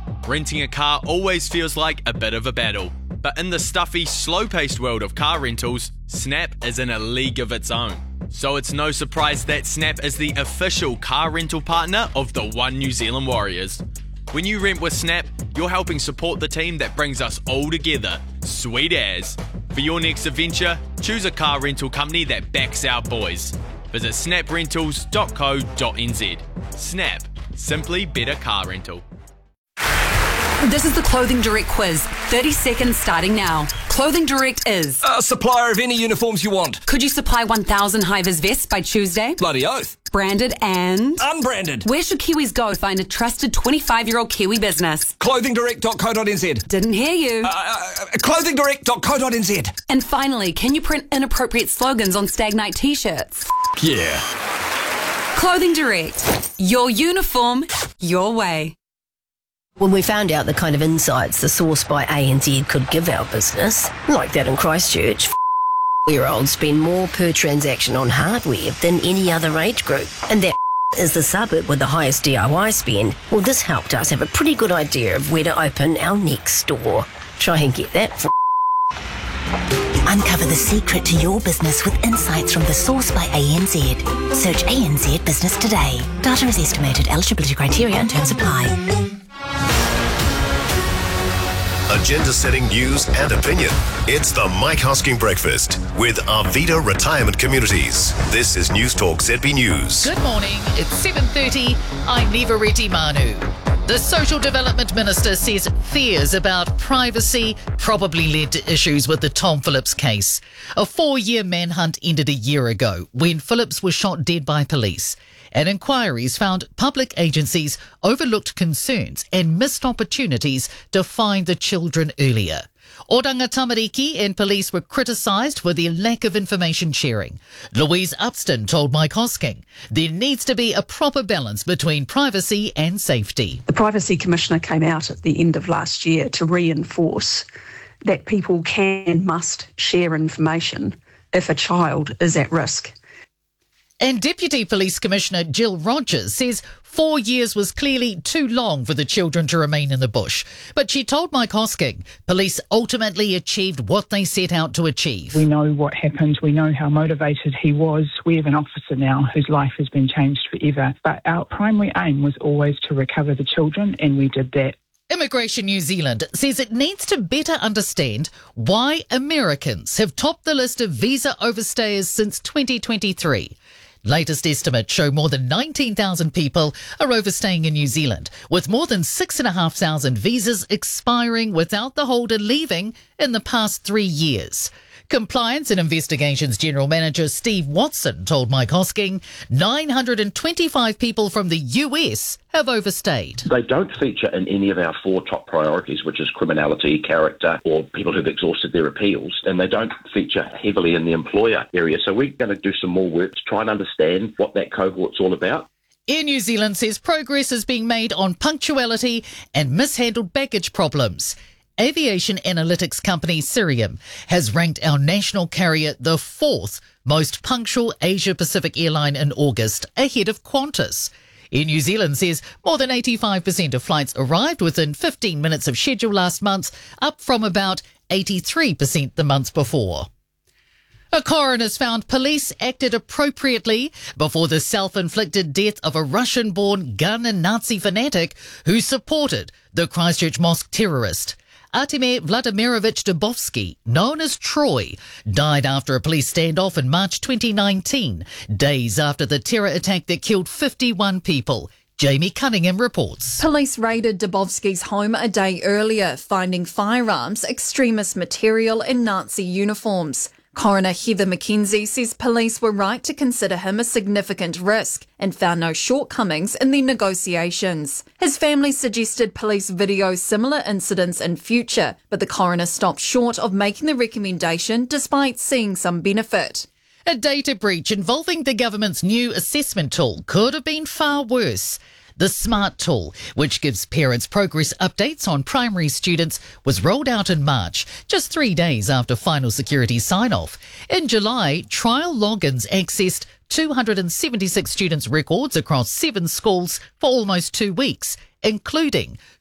Renting a car always feels like a bit of a battle, but in the stuffy, slow-paced world of car rentals, Snap is in a league of its own. So it's no surprise that Snap is the official car rental partner of the One New Zealand Warriors. When you rent with Snap, you're helping support the team that brings us all together. Sweet as. For your next adventure, choose a car rental company that backs our boys. Visit snaprentals.co.nz. Snap. Simply better car rental. This is the Clothing Direct quiz. 30 seconds starting now. Clothing Direct is a supplier of any uniforms you want. Could you supply 1,000 high-vis vests by Tuesday? Bloody oath. Branded and unbranded. Where should Kiwis go to find a trusted 25-year-old Kiwi business? Clothingdirect.co.nz. Didn't hear you. Clothingdirect.co.nz. And finally, can you print inappropriate slogans on Stag Night t-shirts? Yeah. Clothing Direct. Your uniform, your way. When we found out the kind of insights the Source by ANZ could give our business, like that in Christchurch, year-olds spend more per transaction on hardware than any other age group. And that is the suburb with the highest DIY spend. Well, this helped us have a pretty good idea of where to open our next store. Try and get that for Uncover the secret to your business with insights from the Source by ANZ. Search ANZ Business today. Data is estimated. Eligibility criteria and terms apply. Agenda-setting news and opinion. It's the Mike Hosking Breakfast with Arvida Retirement Communities. This is News Talk ZB News. Good morning. It's 7:30. I'm Neva Reti Manu. The Social Development Minister says fears about privacy probably led to issues with the Tom Phillips case. A 4-year manhunt ended a year ago when Phillips was shot dead by police. And inquiries found public agencies overlooked concerns and missed opportunities to find the children earlier. Oranga Tamariki and police were criticised for their lack of information sharing. Louise Upston told Mike Hosking there needs to be a proper balance between privacy and safety. The Privacy Commissioner came out at the end of last year to reinforce that people must share information if a child is at risk. And Deputy Police Commissioner Jill Rogers says 4 years was clearly too long for the children to remain in the bush. But she told Mike Hosking police ultimately achieved what they set out to achieve. We know what happened. We know how motivated he was. We have an officer now whose life has been changed forever. But our primary aim was always to recover the children, and we did that. Immigration New Zealand says it needs to better understand why Americans have topped the list of visa overstayers since 2023. Latest estimates show more than 19,000 people are overstaying in New Zealand, with more than 6,500 visas expiring without the holder leaving in the past 3 years. Compliance and Investigations General Manager Steve Watson told Mike Hosking 925 people from the US have overstayed. They don't feature in any of our 4 top priorities, which is criminality, character, or people who've exhausted their appeals, and they don't feature heavily in the employer area. So we're going to do some more work to try and understand what that cohort's all about. Air New Zealand says progress is being made on punctuality and mishandled baggage problems. Aviation analytics company Cirium has ranked our national carrier the 4th most punctual Asia-Pacific airline in August, ahead of Qantas. Air New Zealand says more than 85% of flights arrived within 15 minutes of schedule last month, up from about 83% the month before. A coroner's found police acted appropriately before the self-inflicted death of a Russian-born gun and Nazi fanatic who supported the Christchurch mosque terrorist. Artemir Vladimirovich Dubovsky, known as Troy, died after a police standoff in March 2019, days after the terror attack that killed 51 people. Jamie Cunningham reports. Police raided Dubovsky's home a day earlier, finding firearms, extremist material and Nazi uniforms. Coroner Heather McKenzie says police were right to consider him a significant risk and found no shortcomings in the negotiations. His family suggested police video similar incidents in future, but the coroner stopped short of making the recommendation despite seeing some benefit. A data breach involving the government's new assessment tool could have been far worse. The SMART tool, which gives parents progress updates on primary students, was rolled out in March, just 3 days after final security sign-off. In July, trial logins accessed 276 students' records across 7 schools for almost 2 weeks, including